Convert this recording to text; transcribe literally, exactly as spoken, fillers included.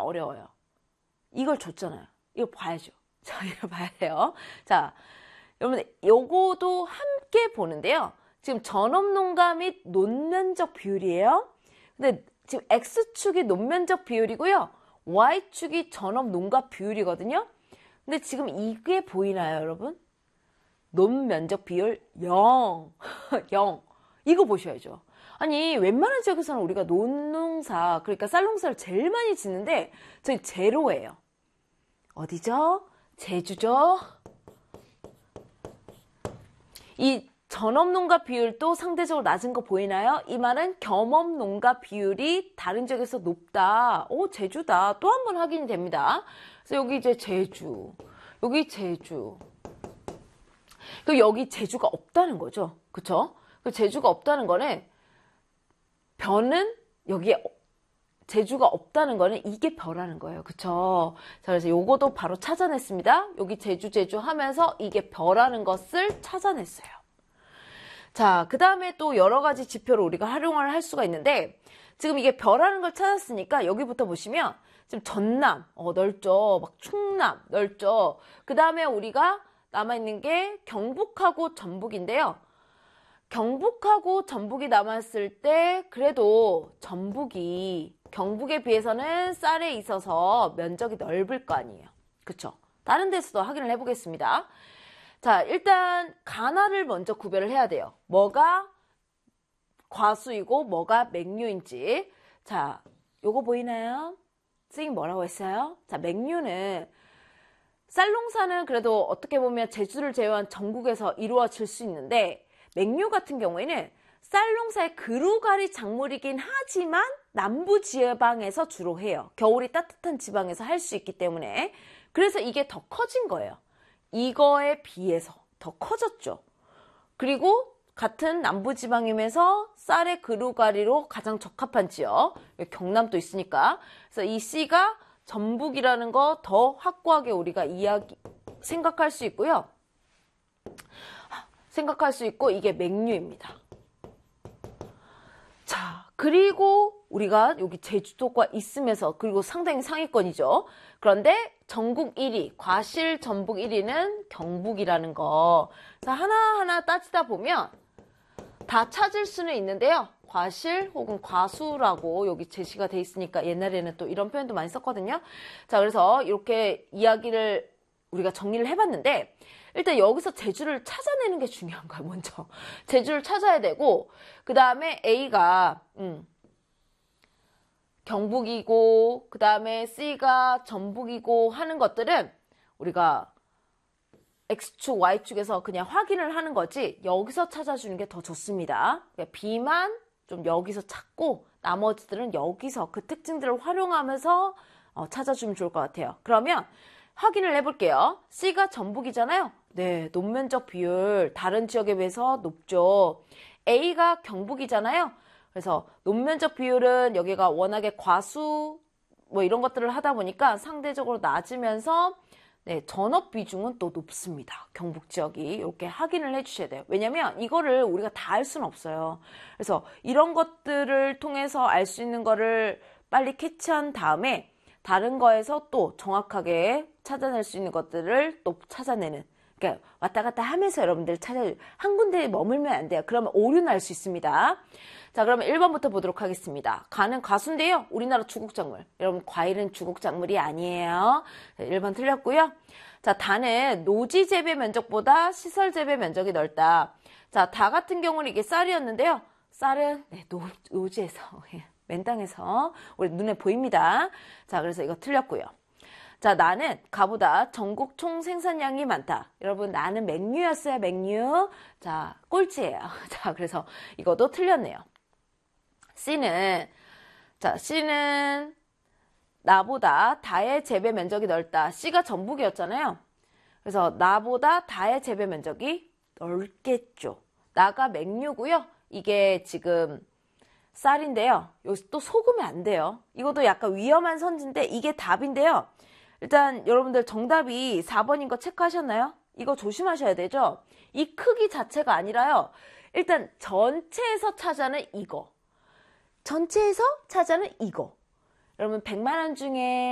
어려워요. 이걸 줬잖아요. 이거 봐야죠. 자, 이거 봐야 돼요. 자, 여러분, 요거도 함께 보는데요. 지금 전업농가 및 논면적 비율이에요. 근데 지금 X축이 논면적 비율이고요. Y축이 전업농가 비율이거든요. 근데 지금 이게 보이나요, 여러분? 논면적 비율 영. 영. 이거 보셔야죠. 아니, 웬만한 지역에서는 우리가 논농사, 그러니까 쌀농사를 제일 많이 짓는데 저희 제로예요. 어디죠? 제주죠? 이 전업농가 비율도 상대적으로 낮은 거 보이나요? 이 말은 겸업농가 비율이 다른 지역에서 높다. 오, 제주다. 또 한 번 확인이 됩니다. 그래서 여기 이제 제주, 여기 제주. 그럼 여기 제주가 없다는 거죠. 그쵸? 그 제주가 없다는 거는 벼는 여기에 제주가 없다는 거는 이게 벼라는 거예요. 그쵸? 자, 그래서 요거도 바로 찾아냈습니다. 여기 제주, 제주 하면서 이게 벼라는 것을 찾아냈어요. 자, 그 다음에 또 여러 가지 지표를 우리가 활용을 할 수가 있는데, 지금 이게 벼라는 걸 찾았으니까 여기부터 보시면, 지금 전남, 어, 넓죠. 막 충남, 넓죠. 그 다음에 우리가 남아있는 게 경북하고 전북인데요. 경북하고 전북이 남았을 때, 그래도 전북이 경북에 비해서는 쌀에 있어서 면적이 넓을 거 아니에요. 그쵸? 다른 데서도 확인을 해보겠습니다. 자, 일단 가나를 먼저 구별을 해야 돼요. 뭐가 과수이고 뭐가 맹류인지. 자, 요거 보이나요? 선생님 뭐라고 했어요? 자, 맹류는 쌀농사는 그래도 어떻게 보면 제주를 제외한 전국에서 이루어질 수 있는데, 맹류 같은 경우에는 쌀농사의 그루가리 작물이긴 하지만 남부 지방에서 주로 해요. 겨울이 따뜻한 지방에서 할 수 있기 때문에. 그래서 이게 더 커진 거예요. 이거에 비해서 더 커졌죠. 그리고 같은 남부지방임에서 쌀의 그루가리로 가장 적합한 지역, 경남도 있으니까. 그래서 이 C가 전북이라는 거 더 확고하게 우리가 이야기 생각할 수 있고요. 생각할 수 있고 이게 맹류입니다. 자, 그리고 우리가 여기 제주도가 있으면서, 그리고 상당히 상위권이죠. 그런데 전국 일 위, 과실 전북 일 위는 경북이라는 거. 자, 하나하나 따지다 보면 다 찾을 수는 있는데요. 과실 혹은 과수라고 여기 제시가 돼 있으니까 옛날에는 또 이런 표현도 많이 썼거든요. 자, 그래서 이렇게 이야기를 우리가 정리를 해봤는데, 일단 여기서 제주를 찾아내는 게 중요한 거야, 먼저. 제주를 찾아야 되고, 그 다음에 A가, 음, 경북이고, 그 다음에 C가 전북이고 하는 것들은 우리가 X축, Y축에서 그냥 확인을 하는 거지, 여기서 찾아주는 게 더 좋습니다. 그러니까 B만 좀 여기서 찾고, 나머지들은 여기서 그 특징들을 활용하면서 어, 찾아주면 좋을 것 같아요. 그러면 확인을 해볼게요. C가 전북이잖아요. 네, 논면적 비율 다른 지역에 비해서 높죠. A가 경북이잖아요. 그래서 논면적 비율은 여기가 워낙에 과수 뭐 이런 것들을 하다 보니까 상대적으로 낮으면서 네, 전업 비중은 또 높습니다. 경북 지역이. 이렇게 확인을 해주셔야 돼요. 왜냐면 이거를 우리가 다 알 수는 없어요. 그래서 이런 것들을 통해서 알 수 있는 거를 빨리 캐치한 다음에 다른 거에서 또 정확하게 찾아낼 수 있는 것들을 또 찾아내는, 그러니까 왔다 갔다 하면서 여러분들 찾아, 한 군데에 머물면 안 돼요. 그러면 오류 날 수 있습니다. 자, 그러면 일 번부터 보도록 하겠습니다. 가는 과수인데요. 우리나라 주국작물. 여러분, 과일은 주국작물이 아니에요. 일 번 틀렸고요. 자, 다는 노지 재배 면적보다 시설 재배 면적이 넓다. 자, 다 같은 경우는 이게 쌀이었는데요. 쌀은 네, 노, 노지에서, 맨 땅에서 우리 눈에 보입니다. 자, 그래서 이거 틀렸고요. 자, 나는 가보다 전국 총 생산량이 많다. 여러분, 나는 맹류였어요, 맹류. 자, 꼴찌예요. 자, 그래서 이것도 틀렸네요. C는, 자, C는 나보다 다의 재배 면적이 넓다. C가 전북이었잖아요. 그래서 나보다 다의 재배 면적이 넓겠죠. 나가 맹류고요. 이게 지금 쌀인데요. 여기서 또 속으면 안 돼요. 이것도 약간 위험한 선지인데 이게 답인데요. 일단 여러분들 정답이 사 번인 거 체크하셨나요? 이거 조심하셔야 되죠. 이 크기 자체가 아니라요. 일단 전체에서 찾아는 이거. 전체에서 찾아는 이거. 여러분 백만 원 중에